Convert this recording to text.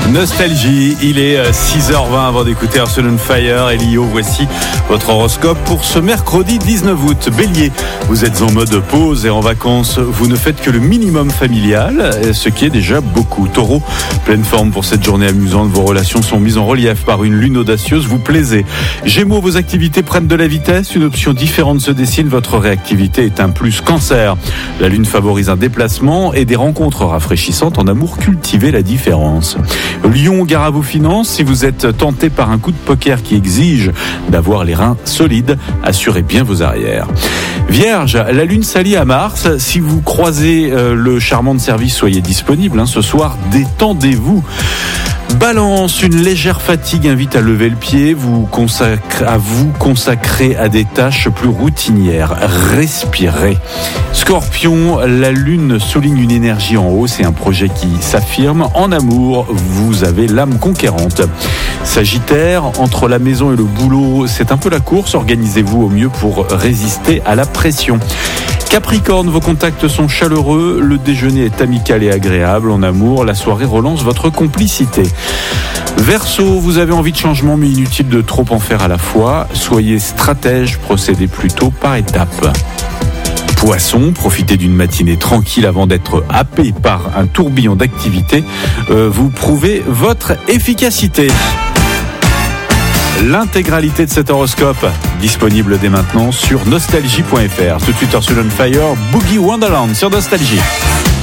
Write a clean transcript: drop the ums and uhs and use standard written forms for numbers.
Nostalgie, il est 6h20 avant d'écouter Earth, Wind & Fire et Lio. Voici votre horoscope pour ce mercredi 19 août. Bélier, vous êtes en mode pause et en vacances. Vous ne faites que le minimum familial, ce qui est déjà beaucoup. Taureau, pleine forme pour cette journée amusante. Vos relations sont mises en relief par une lune audacieuse. Vous plaisez. Gémeaux, vos activités prennent de la vitesse. Une option différente se dessine. Votre réactivité est un plus. Cancer, la lune favorise un déplacement et des rencontres rafraîchissantes. En amour, cultivez la différence. Lion, gare à vos finances. Si vous êtes tenté par un coup de poker qui exige d'avoir les reins solides, assurez bien vos arrières. Vierge, la lune s'allie à Mars. Si vous croisez le charmant de service, soyez disponible. Ce soir, détendez-vous. Balance, une légère fatigue invite à lever le pied, vous consacrer à des tâches plus routinières. Respirez. Scorpion, la lune souligne une énergie en hausse et un projet qui s'affirme. En amour, vous avez l'âme conquérante. Sagittaire, entre la maison et le boulot, c'est un peu la course. Organisez-vous au mieux pour résister à la pression. Capricorne, vos contacts sont chaleureux, le déjeuner est amical et agréable. En amour, la soirée relance votre complicité. Verseau, vous avez envie de changement mais inutile de trop en faire à la fois. Soyez stratège, procédez plutôt par étapes. Poisson, profitez d'une matinée tranquille avant d'être happé par un tourbillon d'activités. Vous prouvez votre efficacité. L'intégralité de cet horoscope disponible dès maintenant sur nostalgie.fr. Tout de suite, Earth, Wind & Fire, Boogie Wonderland sur Nostalgie.